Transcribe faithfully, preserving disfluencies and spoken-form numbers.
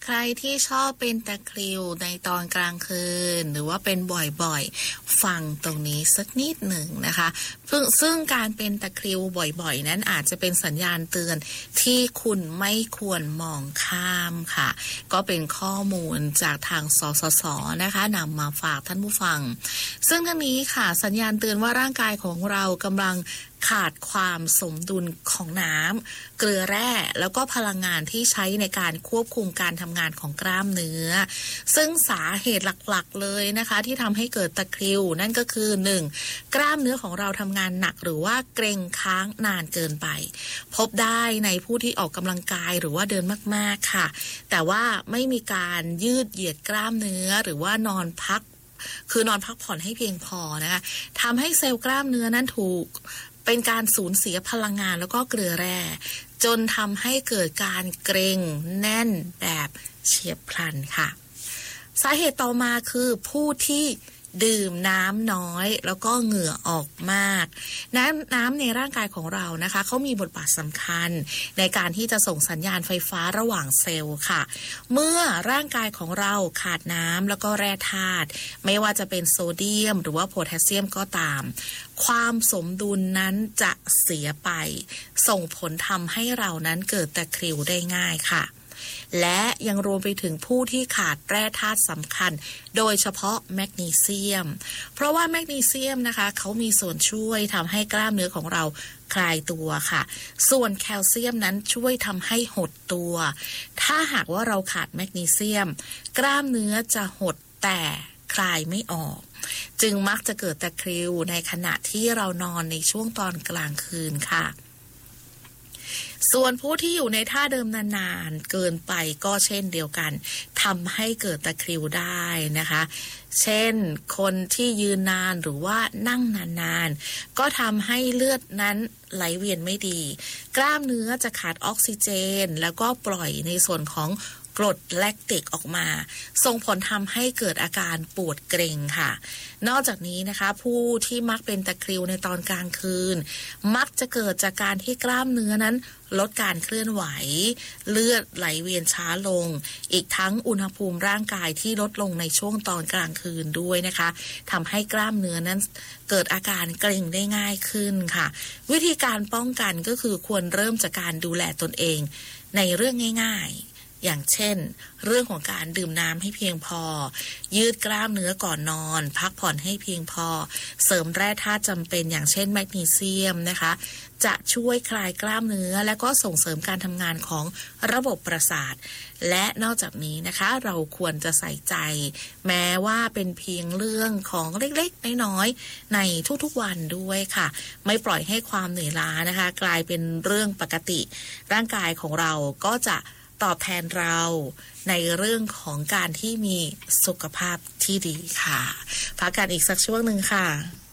รที่ชอบเป็นตะคริวในตอนกลางคืนหรือว่าเป็นบ่อยๆฟังตรงนี้สักนิดหนึ่งนะคะซึ่งการเป็นตะคริวบ่อยๆนั้นอาจจะเป็นสัญญาณเตือนที่คุณไม่ควรมองข้ามค่ะก็เป็นข้อมูลจากทางสสสนะคะนำมาฝากท่านผู้ฟังซึ่งทั้งนี้ค่ะสัญญาณเตือนว่าร่างกายของเรากำลังขาดความสมดุลของน้ำเกลือแร่แล้วก็พลังงานที่ใช้ในการควบคุมการทำงานของกล้ามเนื้อซึ่งสาเหตุหลักๆเลยนะคะที่ทำให้เกิดตะคริวนั่นก็คือ หนึ่ง กล้ามเนื้อของเราทำงานหนักหรือว่าเกร็งค้างนานเกินไปพบได้ในผู้ที่ออกกำลังกายหรือว่าเดินมากๆค่ะแต่ว่าไม่มีการยืดเหยียดกล้ามเนื้อหรือว่านอนพักคือนอนพักผ่อนให้เพียงพอนะคะทำให้เซลล์กล้ามเนื้อนั้นถูกเป็นการสูญเสียพลังงานแล้วก็เกลือแร่จนทำให้เกิดการเกร็งแน่นแบบเฉียบพลันค่ะสาเหตุต่อมาคือผู้ที่ดื่มน้ำน้อยแล้วก็เหงื่อออกมากน้ำน้ำในร่างกายของเรานะคะเขามีบทบาทสำคัญในการที่จะส่งสัญญาณไฟฟ้าระหว่างเซลล์ค่ะเมื่อร่างกายของเราขาดน้ำแล้วก็แร่ธาตุไม่ว่าจะเป็นโซเดียมหรือว่าโพแทสเซียมก็ตามความสมดุลนั้นจะเสียไปส่งผลทำให้เรานั้นเกิดตะคริวได้ง่ายค่ะและยังรวมไปถึงผู้ที่ขาดแร่ธาตุสำคัญโดยเฉพาะแมกนีเซียมเพราะว่าแมกนีเซียมนะคะเขามีส่วนช่วยทำให้กล้ามเนื้อของเราคลายตัวค่ะส่วนแคลเซียมนั้นช่วยทำให้หดตัวถ้าหากว่าเราขาดแมกนีเซียมกล้ามเนื้อจะหดแต่คลายไม่ออกจึงมักจะเกิดตะคริวในขณะที่เรานอนในช่วงตอนกลางคืนค่ะส่วนผู้ที่อยู่ในท่าเดิมนานๆเกินไปก็เช่นเดียวกันทำให้เกิดตะคริวได้นะคะเช่นคนที่ยืนนานหรือว่านั่งนานๆก็ทำให้เลือดนั้นไหลเวียนไม่ดีกล้ามเนื้อจะขาดออกซิเจนแล้วก็ปล่อยในส่วนของกรดแลคติกออกมาส่งผลทำให้เกิดอาการปวดเกร็งค่ะนอกจากนี้นะคะผู้ที่มักเป็นตะคริวในตอนกลางคืนมักจะเกิดจากการที่กล้ามเนื้อนั้นลดการเคลื่อนไหวเลือดไหลเวียนช้าลงอีกทั้งอุณหภูมิร่างกายที่ลดลงในช่วงตอนกลางคืนด้วยนะคะทำให้กล้ามเนื้อนั้นเกิดอาการเกร็งได้ง่ายขึ้นค่ะวิธีการป้องกันก็คือควรเริ่มจากการดูแลตนเองในเรื่องง่ายๆอย่างเช่นเรื่องของการดื่มน้ำให้เพียงพอยืดกล้ามเนื้อก่อนนอนพักผ่อนให้เพียงพอเสริมแร่ธาตุจำเป็นอย่างเช่นแมกนีเซียมนะคะจะช่วยคลายกล้ามเนื้อและก็ส่งเสริมการทำงานของระบบประสาทและนอกจากนี้นะคะเราควรจะใส่ใจแม้ว่าเป็นเพียงเรื่องของเล็กๆน้อยๆในทุกๆวันด้วยค่ะไม่ปล่อยให้ความเหนื่อยล้านะคะกลายเป็นเรื่องปกติร่างกายของเราก็จะตอบแทนเราในเรื่องของการที่มีสุขภาพที่ดีค่ะพักกันอีกสักช่วงหนึ่งค่ะ